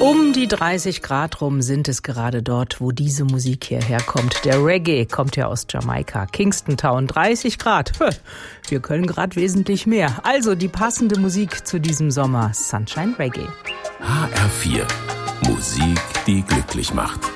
Um die 30 Grad rum sind es gerade dort, wo diese Musik hierher kommt. Der Reggae kommt ja aus Jamaika, Kingston Town, 30 Grad. Wir können gerade wesentlich mehr. Also die passende Musik zu diesem Sommer, Sunshine Reggae. HR4, Musik, die glücklich macht.